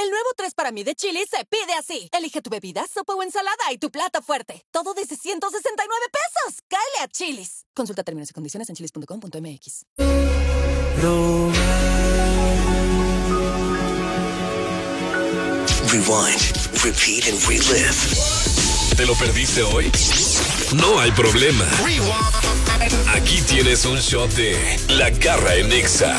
El nuevo 3 para mí de Chili's se pide así. Elige tu bebida, sopa o ensalada y tu plato fuerte. Todo desde 169 pesos. ¡Cáele a Chili's! Consulta términos y condiciones en chili's.com.mx. Rewind, repeat and relive. ¿Te lo perdiste hoy? No hay problema. Aquí tienes un shot de La Garra en Nexa.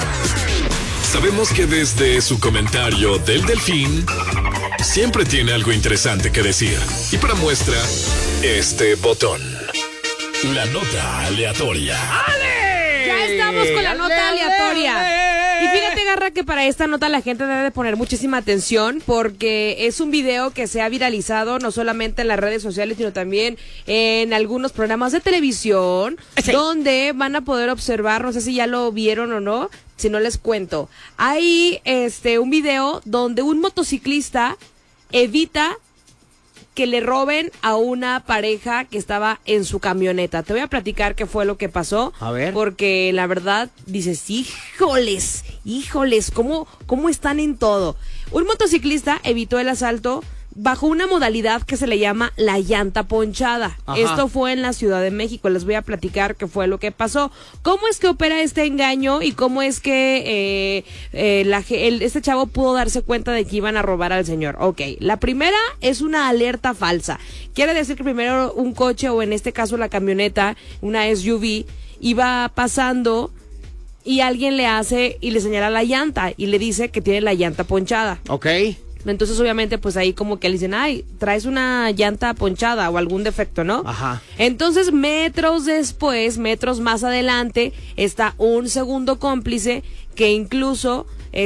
Sabemos que desde su comentario del Delfín siempre tiene algo interesante que decir. Y para muestra, este botón. La nota aleatoria. ¡Ale! Ya estamos con la nota aleatoria. Y fíjate, Garra, que para esta nota la gente debe de poner muchísima atención porque es un video que se ha viralizado no solamente en las redes sociales, sino también en algunos programas de televisión, sí, donde van a poder observar, no sé si ya lo vieron o no, si no les cuento. Hay un video donde un motociclista evita que le roben a una pareja que estaba en su camioneta. Te voy a platicar qué fue lo que pasó. A ver. Porque la verdad, dices, híjoles, ¿cómo están en todo? Un motociclista evitó el asalto bajo una modalidad que se le llama la llanta ponchada. Ajá. Esto fue en la Ciudad de México. Les voy a platicar qué fue lo que pasó. ¿Cómo es que opera este engaño y cómo es que este chavo pudo darse cuenta de que iban a robar al señor? Ok, la primera es una alerta falsa. Quiere decir que primero un coche, o en este caso la camioneta, una SUV, iba pasando y alguien le hace y le señala la llanta y le dice que tiene la llanta ponchada. Ok. Entonces, obviamente, pues ahí como que le dicen, ay, traes una llanta ponchada o algún defecto, ¿no? Ajá. Entonces, metros más adelante, está un segundo cómplice que incluso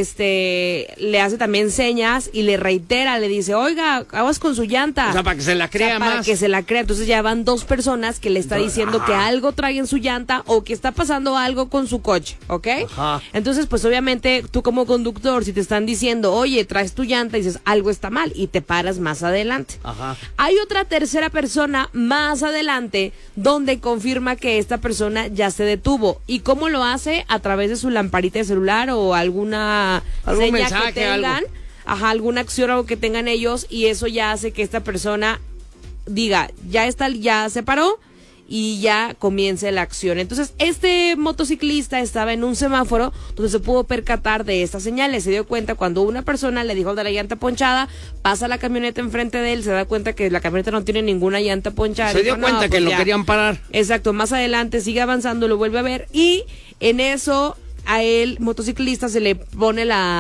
le hace también señas y le reitera, le dice, oiga, aguas con su llanta. O sea, para que se la crea más. Para que se la crea. Entonces ya van dos personas que le está diciendo que algo trae en su llanta o que está pasando algo con su coche, ¿ok? Ajá. Entonces, pues obviamente, tú como conductor, si te están diciendo, oye, traes tu llanta, dices, algo está mal, y te paras más adelante. Ajá. Hay otra tercera persona más adelante donde confirma que esta persona ya se detuvo. ¿Y cómo lo hace? A través de su lamparita de celular o algún seña mensaje, que tengan, algo. Ajá, alguna acción o algo que tengan ellos, y eso ya hace que esta persona diga, ya se paró y ya comience la acción. Entonces, este motociclista estaba en un semáforo donde se pudo percatar de estas señales. Se dio cuenta cuando una persona le dijo de la llanta ponchada, pasa la camioneta enfrente de él, se da cuenta que la camioneta no tiene ninguna llanta ponchada. Se dio cuenta que lo querían parar. Exacto, más adelante sigue avanzando, lo vuelve a ver y en eso a el motociclista se le pone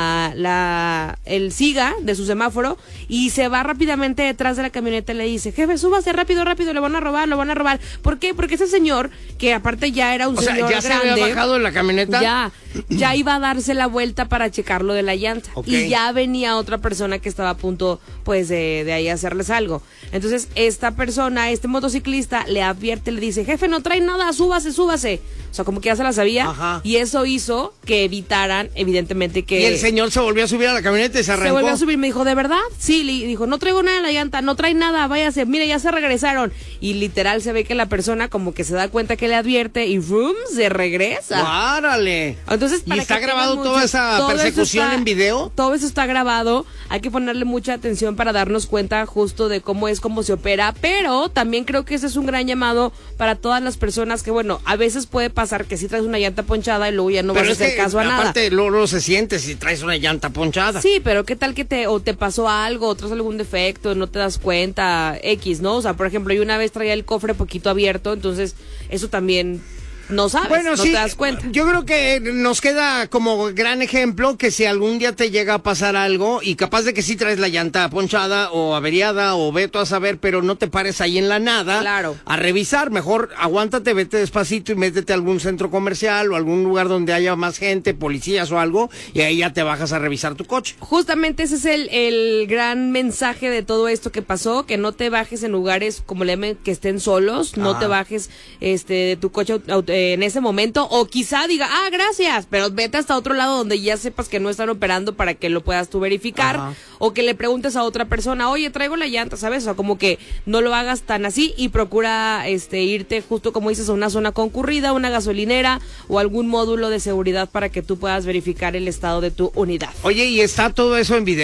el siga de su semáforo y se va rápidamente detrás de la camioneta y le dice, jefe, súbase rápido, lo van a robar. ¿Por qué? Porque ese señor, que aparte ya era un señor ya grande, se había bajado en la camioneta. Ya iba a darse la vuelta para checar lo de la llanta. Okay. Y ya venía otra persona que estaba a punto, pues, de ahí hacerles algo. Entonces, esta persona, este motociclista, le advierte, le dice, jefe, no trae nada, súbase. O sea, como que ya se la sabía. Ajá. Y eso hizo que evitaran, evidentemente, que... Y el señor se volvió a subir a la camioneta y se arrancó. Se volvió a subir, me dijo, ¿de verdad? Sí, le dijo, no traigo nada en la llanta, no trae nada, váyase, mire, ya se regresaron. Y literal se ve que la persona como que se da cuenta que le advierte y ¡rum! Se regresa. ¡Árale! Entonces, ¿y está grabado toda esa persecución en video? Todo eso está grabado. Hay que ponerle mucha atención para darnos cuenta justo de cómo se opera. Pero también creo que ese es un gran llamado para todas las personas que, bueno, a veces puede pasar que si traes una llanta ponchada y luego ya no vas a hacer caso a nada. Aparte, luego se siente si traes una llanta ponchada. Sí, pero qué tal que te pasó algo, o traes algún defecto, no te das cuenta, X, ¿no? O sea, por ejemplo, yo una vez traía el cofre poquito abierto, entonces eso también... No sabes, bueno, no sí, te das cuenta. Yo creo que nos queda como gran ejemplo que si algún día te llega a pasar algo y capaz de que sí traes la llanta ponchada o averiada o veto a saber, pero no te pares ahí en la nada, claro, a revisar, mejor aguántate, vete despacito y métete a algún centro comercial o algún lugar donde haya más gente, policías o algo, y ahí ya te bajas a revisar tu coche. Justamente ese es el gran mensaje de todo esto que pasó, que no te bajes en lugares como le llaman, que estén solos, no te bajes de tu coche en ese momento, o quizá diga, gracias, pero vete hasta otro lado donde ya sepas que no están operando para que lo puedas tú verificar. Ajá. O que le preguntes a otra persona, oye, traigo la llanta, ¿sabes? O sea, como que no lo hagas tan así y procura irte justo como dices a una zona concurrida, una gasolinera o algún módulo de seguridad para que tú puedas verificar el estado de tu unidad. Oye, ¿y está todo eso en video?